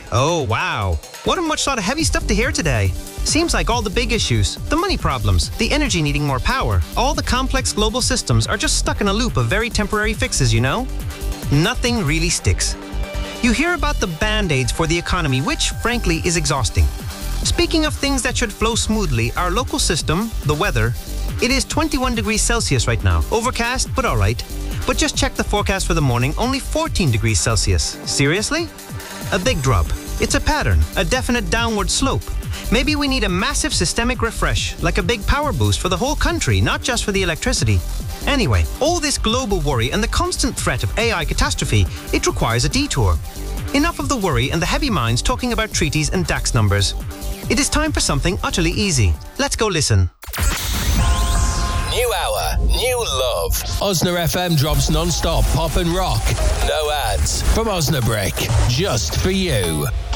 Oh, wow. What a much lot of heavy stuff to hear today. Seems like all the big issues, the money problems, the energy needing more power, all the complex global systems are just stuck in a loop of very temporary fixes, you know? Nothing really sticks. You hear about the band-aids for the economy, which, frankly, is exhausting. Speaking of things that should flow smoothly, our local system, the weather, it is 21 degrees Celsius right now. Overcast, but all right. But just check the forecast for the morning, only 14 degrees Celsius. Seriously? A big drop. It's a pattern, a definite downward slope. Maybe we need a massive systemic refresh, like a big power boost for the whole country, not just for the electricity. Anyway, all this global worry and the constant threat of AI catastrophe, it requires a detour. Enough of the worry and the heavy minds talking about treaties and DAX numbers. It is time for something utterly easy. Let's go listen. New hour, new love. Osna FM drops non-stop pop and rock. No ads. From Osnabrück, just for you.